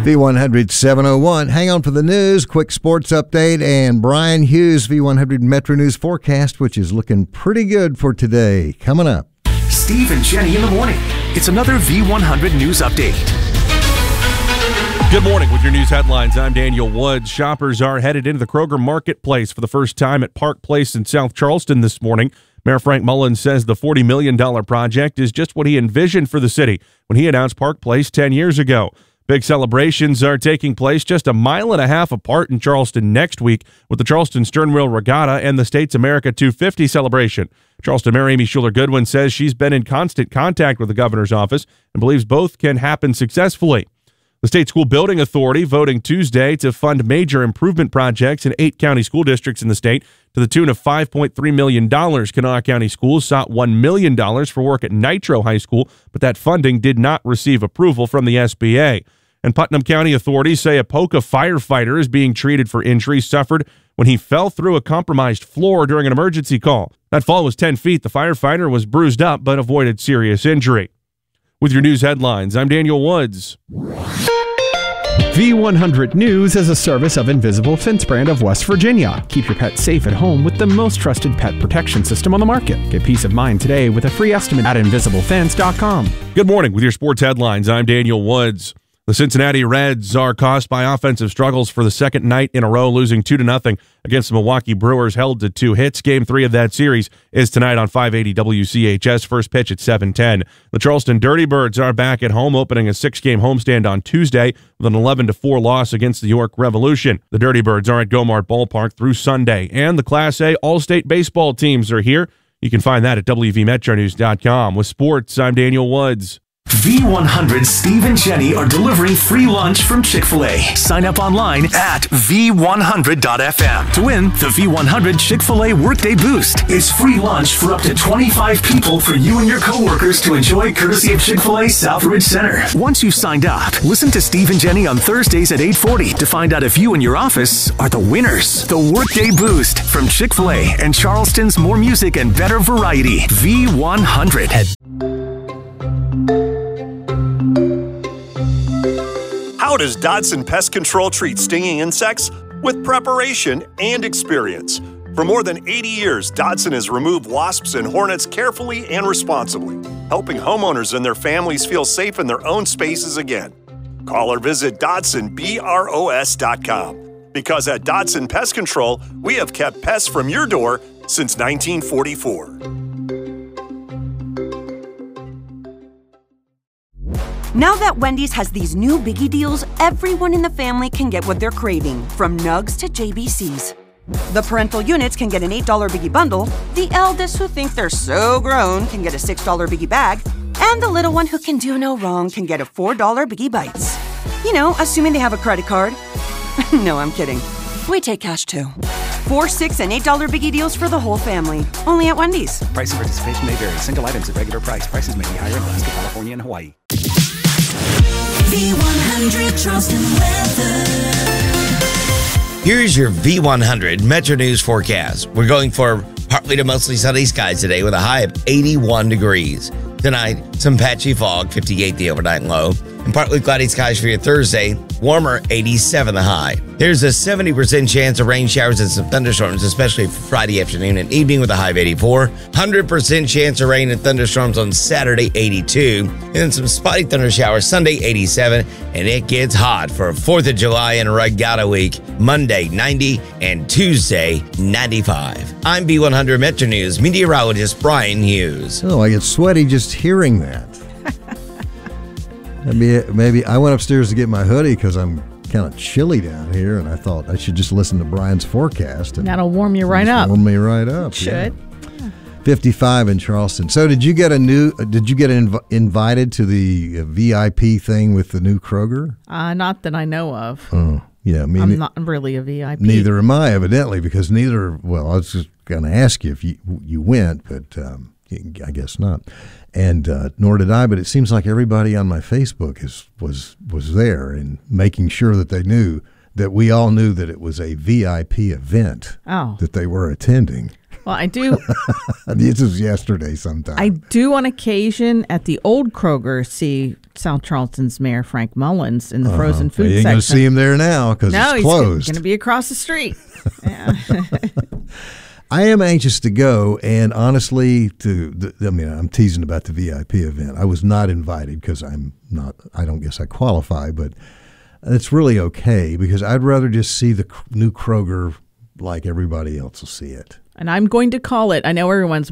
V100 701. Hang on for the news, quick sports update, and Brian Hughes, V100 Metro News forecast, which is looking pretty good for today. Coming up. Steve and Jenny in the morning. It's another V100 News Update. Good morning with your news headlines. I'm Daniel Woods. Shoppers are headed into the Kroger Marketplace for the first time at Park Place in South Charleston this morning. Mayor Frank Mullins says the $40 million project is just what he envisioned for the city when he announced Park Place 10 years ago. Big celebrations are taking place just a mile and a half apart in Charleston next week with the Charleston Stern Wheel Regatta and the state's America 250 celebration. Charleston Mayor Amy Schuler-Goodwin says she's been in constant contact with the governor's office and believes both can happen successfully. The State School Building Authority voting Tuesday to fund major improvement projects in 8 county school districts in the state to the tune of $5.3 million. Kanawha County Schools sought $1 million for work at Nitro High School, but that funding did not receive approval from the SBA. And Putnam County authorities say a Poca firefighter is being treated for injuries suffered when he fell through a compromised floor during an emergency call. That fall was 10 feet. The firefighter was bruised up but avoided serious injury. With your news headlines, I'm Daniel Woods. V100 News is a service of Invisible Fence brand of West Virginia. Keep your pet safe at home with the most trusted pet protection system on the market. Get peace of mind today with a free estimate at invisiblefence.com. Good morning with your sports headlines. I'm Daniel Woods. The Cincinnati Reds are caused by offensive struggles for the second night in a row, losing 2-0 against the Milwaukee Brewers, held to 2 hits. Game 3 of that series is tonight on 580 WCHS. First pitch at 7:10. The Charleston Dirty Birds are back at home, opening a 6-game homestand on Tuesday with an 11-4 loss against the York Revolution. The Dirty Birds are at Gomart Ballpark through Sunday, and the Class A All-State baseball teams are here. You can find that at WVMetroNews.com. With sports, I'm Daniel Woods. V100 Steve and Jenny are delivering free lunch from Chick-fil-A. Sign up online at V100.fm to win the V100 Chick-fil-A Workday Boost. It's free lunch for up to 25 people for you and your coworkers to enjoy courtesy of Chick-fil-A Southridge Center. Once you've signed up, listen to Steve and Jenny on Thursdays at 8:40 to find out if you and your office are the winners. The Workday Boost from Chick-fil-A and Charleston's more music and better variety. V100. How does Dodson Pest Control treat stinging insects? With preparation and experience. For more than 80 years, Dodson has removed wasps and hornets carefully and responsibly, helping homeowners and their families feel safe in their own spaces again. Call or visit DodsonBROS.com. Because at Dodson Pest Control, we have kept pests from your door since 1944. Now that Wendy's has these new biggie deals, everyone in the family can get what they're craving, from nugs to JBCs. The parental units can get an $8 biggie bundle, the eldest who think they're so grown can get a $6 biggie bag, and the little one who can do no wrong can get a $4 biggie bites. You know, assuming they have a credit card. No, I'm kidding. We take cash too. 4, $6, and $8 biggie deals for the whole family. Only at Wendy's. Price and participation may vary. Single items at regular price. Prices may be higher in Alaska, California, and Hawaii. V100 Charleston weather. Here's your V100 Metro News forecast. We're going for partly to mostly sunny skies today with a high of 81 degrees. Tonight, some patchy fog, 58 the overnight low, and partly cloudy skies for your Thursday, warmer 87 the high. There's a 70% chance of rain showers and some thunderstorms, especially for Friday afternoon and evening with a high of 84. 100% chance of rain and thunderstorms on Saturday, 82. And then some spotty thunder showers Sunday, 87. And it gets hot for 4th of July and Regatta Week, Monday, 90, and Tuesday, 95. I'm V100 Metro News meteorologist Brian Hughes. Oh, I get sweaty just hearing that. Maybe I went upstairs to get my hoodie because I'm kind of chilly down here, and I thought I should just listen to Brian's forecast. And that'll warm you right up. Warm me right up. Should. Yeah. 55 in Charleston. So did you get invited to the VIP thing with the new Kroger? Not that I know of. Oh, yeah. I'm not really a VIP. Neither am I, evidently, because well, I was just going to ask you if you went, but I guess not. And nor did I, but it seems like everybody on my Facebook was there and making sure that they knew that we all knew that it was a VIP event that they were attending. Well, I do. This was yesterday sometime. I do on occasion at the old Kroger see South Charleston's Mayor Frank Mullins in the frozen food you ain't section. going to see him there now because it's closed. He's going to be across the street. Yeah. I am anxious to go, and honestly, I'm teasing about the VIP event. I was not invited because I don't guess I qualify, but it's really okay because I'd rather just see the new Kroger like everybody else will see it. And I'm going to call it. I know everyone's